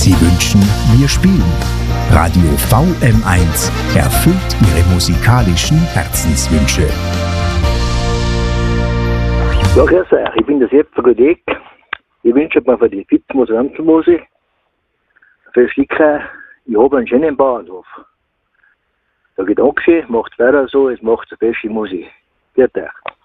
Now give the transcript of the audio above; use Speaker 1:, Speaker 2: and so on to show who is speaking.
Speaker 1: Sie wünschen, wir spielen. Radio VM1 erfüllt Ihre musikalischen Herzenswünsche.
Speaker 2: Ja, grüß euch, ich bin der Sepp von Godeck. Ich wünsche mir für die Fitzmus Ranzelmusik für Sticker, ich habe einen schönen Bauernhof. Der Gedanke, macht weiter so, es macht eine beste Musik. Viert euch.